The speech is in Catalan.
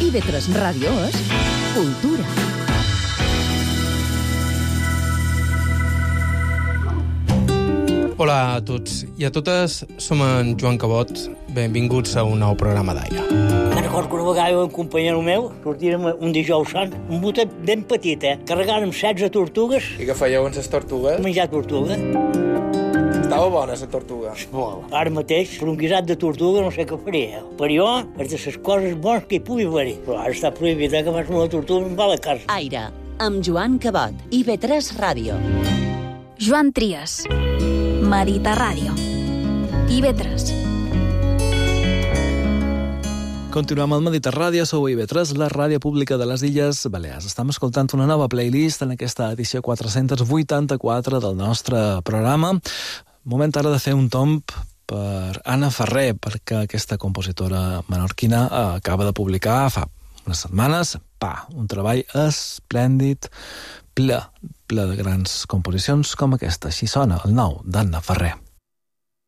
IB3 Ràdio és cultura. Hola a tots i a totes, som en Joan Cabot. Benvinguts a un nou programa d'Aire. Me'n recordo que una vegada un companyero meu sortíem un dijous sant, un botet ben petit, carregàrem 16 tortugues. I què fèieu amb les tortugues? Menjar tortuga. Estava bona, la tortuga. Molt. Ara mateix, per un guisat de tortuga no sé què faria. Per jo, és de les coses bones que hi pugui haver. Però ara està prohibit, que vas amb la tortuga em va a la casa. Aire, amb Joan Cabot, IB3 Ràdio. Joan Trias, Mediterràdio, IB3. Continuem al Mediterràdio, sou IB3, la ràdio pública de les Illes Balears. Estem escoltant una nova playlist en aquesta edició 484 del nostre programa. Moment ara de fer un tomb per Anna Ferrer, perquè aquesta compositora menorquina acaba de publicar fa unes setmanes, un treball esplèndid, ple de grans composicions com aquesta. Així sona el nou d'Anna Ferrer.